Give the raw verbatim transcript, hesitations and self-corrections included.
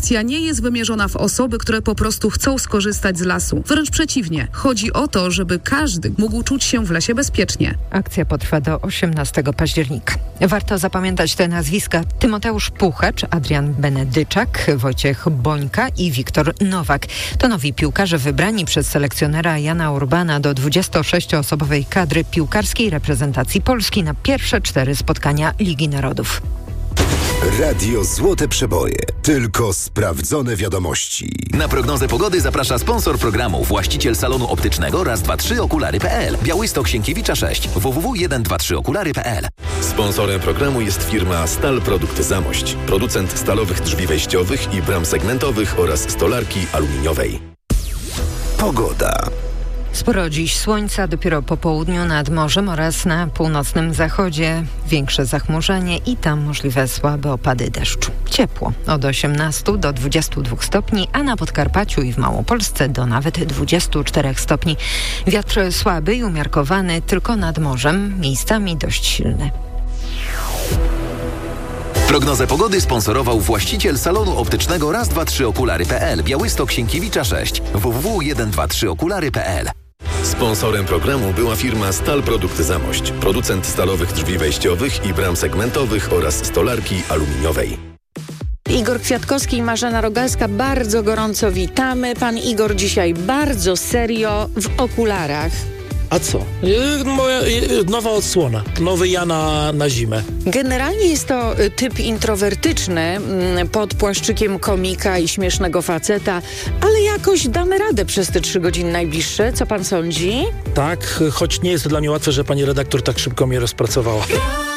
Akcja nie jest wymierzona w osoby, które po prostu chcą skorzystać z lasu. Wręcz przeciwnie. Chodzi o to, żeby każdy mógł czuć się w lesie bezpiecznie. Akcja potrwa do osiemnastego października. Warto zapamiętać te nazwiska: Tymoteusz Puchacz, Adrian Benedyczak, Wojciech Bońka i Wiktor Nowak. To nowi piłkarze wybrani przez selekcjonera Jana Urbana do dwudziestosześcioosobowej kadry piłkarskiej reprezentacji Polski na pierwsze cztery spotkania Ligi Narodów. Radio Złote Przeboje. Tylko sprawdzone wiadomości. Na prognozę pogody zaprasza sponsor programu, właściciel salonu optycznego raz dwa trzy okulary kropka p l. Białystok Sienkiewicza sześć. w w w kropka sto dwadzieścia trzy okulary kropka p l. Sponsorem programu jest firma Stal Produkt Zamość. Producent stalowych drzwi wejściowych i bram segmentowych oraz stolarki aluminiowej. Pogoda. Sporo dziś słońca, dopiero po południu nad morzem oraz na północnym zachodzie większe zachmurzenie i tam możliwe słabe opady deszczu. Ciepło od osiemnastu do dwudziestu dwóch stopni, a na Podkarpaciu i w Małopolsce do nawet dwudziestu czterech stopni. Wiatr słaby i umiarkowany, tylko nad morzem, miejscami dość silny. Prognozę pogody sponsorował właściciel salonu optycznego raz dwa trzy okulary kropka p l. Białystok Sienkiewicza sześć. w w w kropka sto dwadzieścia trzy okulary kropka p l. Sponsorem programu była firma Stal Produkt Zamość. Producent stalowych drzwi wejściowych i bram segmentowych oraz stolarki aluminiowej. Igor Kwiatkowski i Marzena Rogalska, bardzo gorąco witamy. Pan Igor dzisiaj bardzo serio w okularach. A co? Yy, moja, yy, nowa odsłona. Nowy ja na, na zimę. Generalnie jest to typ introwertyczny, pod płaszczykiem komika i śmiesznego faceta, ale jakoś damy radę przez te trzy godziny najbliższe. Co pan sądzi? Tak, choć nie jest to dla mnie łatwe, że pani redaktor tak szybko mnie rozpracowała.